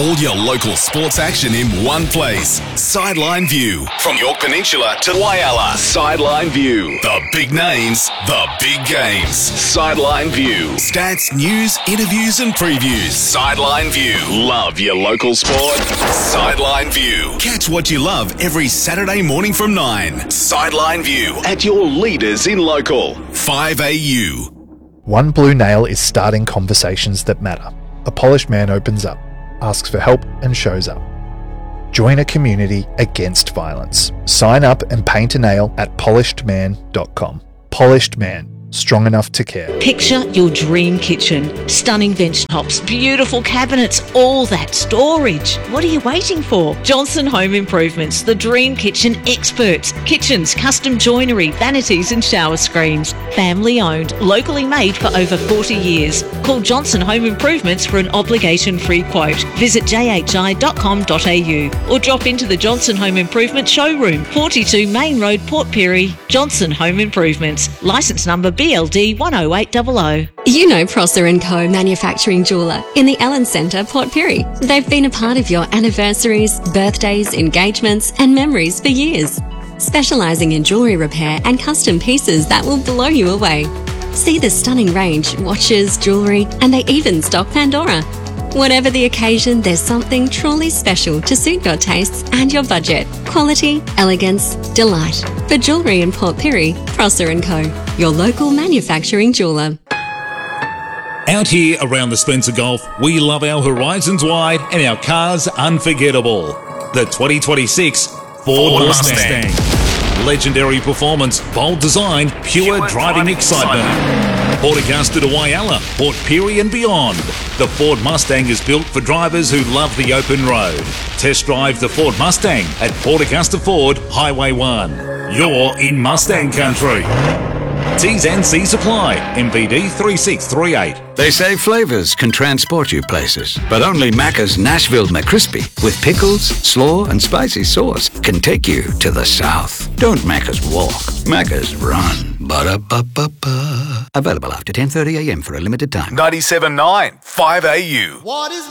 All your local sports action in one place. Sideline View. From York Peninsula to Whyalla. Sideline View. The big names, the big games. Sideline View. Stats, news, interviews and previews. Sideline View. Love your local sport? Sideline View. Catch what you love every Saturday morning from 9. Sideline View. At your leaders in local. 5AU. One Blue Nail is starting conversations that matter. A polished man opens up, asks for help and shows up. Join a community against violence. Sign up and paint a nail at polishedman.com. Polished Man. Strong enough to care. Picture your dream kitchen. Stunning bench tops, beautiful cabinets, all that storage. What are you waiting for? Johnson Home Improvements, the dream kitchen experts. Kitchens, custom joinery, vanities and shower screens. Family owned, locally made for over 40 years. Call Johnson Home Improvements for an obligation-free quote. Visit jhi.com.au or drop into the Johnson Home Improvement showroom, 42 Main Road, Port Pirie. Johnson Home Improvements. Licence number BLD 10800. You know Prosser & Co. Manufacturing Jeweller in the Ellen Centre, Port Pirie. They've been a part of your anniversaries, birthdays, engagements and memories for years. Specialising in jewellery repair and custom pieces that will blow you away. See the stunning range, watches, jewellery, and they even stock Pandora. Whatever the occasion, there's something truly special to suit your tastes and your budget. Quality, elegance, delight. For jewellery in Port Pirie, Prosser & Co. Your local manufacturing jeweller. Out here around the Spencer Gulf, we love our horizons wide and our cars unforgettable. The 2026 Ford Mustang. Legendary performance, bold design, pure driving excitement. Port Augusta to Whyalla, Port Pirie and beyond. The Ford Mustang is built for drivers who love the open road. Test drive the Ford Mustang at Port Augusta Ford, Highway 1. You're in Mustang country. T's and C's apply. MBD 3638. They say flavours can transport you places, but only Macca's Nashville McCrispy with pickles, slaw and spicy sauce can take you to the south. Don't Macca's walk, Macca's run. Ba-da-ba-ba-ba. Available after 10:30 a.m. for a limited time. 97.9 5AU. What is